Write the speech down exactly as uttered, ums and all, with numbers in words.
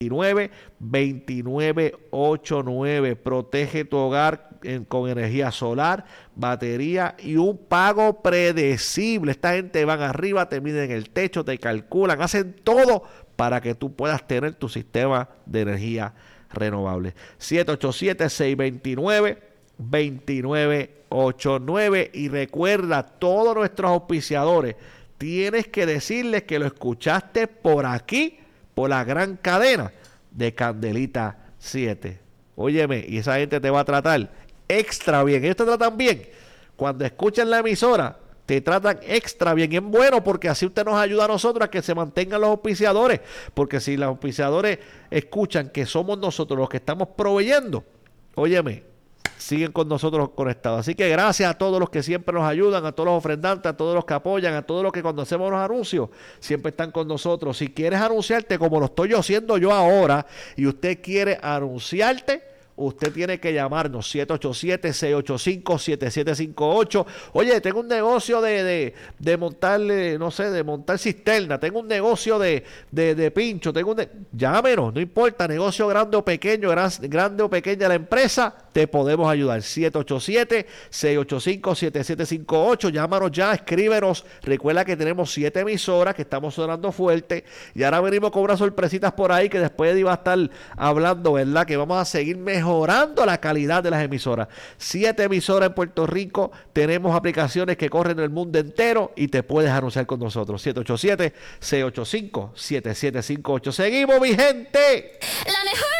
veintinueve, veintinueve ochenta y nueve. Protege tu hogar en, con energía solar, batería y un pago predecible. Esta gente van arriba, te miden el techo, te calculan, hacen todo para que tú puedas tener tu sistema de energía renovable. siete ocho siete, seis dos nueve, dos nueve ocho nueve. Y recuerda, todos nuestros auspiciadores, tienes que decirles que lo escuchaste por aquí, por la gran cadena de Candelita siete. Óyeme, y esa gente te va a tratar extra bien. Ellos te tratan bien. Cuando escuchan la emisora, te tratan extra bien. Y es bueno porque así usted nos ayuda a nosotros a que se mantengan los auspiciadores. Porque si los auspiciadores escuchan que somos nosotros los que estamos proveyendo, óyeme, siguen con nosotros conectados. Así que gracias a todos los que siempre nos ayudan, a todos los ofrendantes, a todos los que apoyan, a todos los que cuando hacemos los anuncios siempre están con nosotros. Si quieres anunciarte como lo estoy yo haciendo yo ahora y usted quiere anunciarte, usted tiene que llamarnos siete ocho siete, seis ocho cinco, siete siete cinco ocho. Oye, tengo un negocio de, de, de montar, no sé, de montar cisterna. Tengo un negocio de, de, de pincho. Tengo un de... Llámenos, no importa, negocio grande o pequeño, gran, grande o pequeña la empresa, te podemos ayudar. siete ocho siete, seis ocho cinco, siete siete cinco ocho. Llámanos ya, escríbenos. Recuerda que tenemos siete emisoras que estamos sonando fuerte. Y ahora venimos con unas sorpresitas por ahí que después iba a estar hablando, ¿verdad? Que vamos a seguir mejorando mejorando la calidad de las emisoras. Siete emisoras en Puerto Rico. Tenemos aplicaciones que corren en el mundo entero y te puedes anunciar con nosotros. siete ocho siete, seis ocho cinco, siete siete cinco ocho. Seguimos, mi gente. La mejor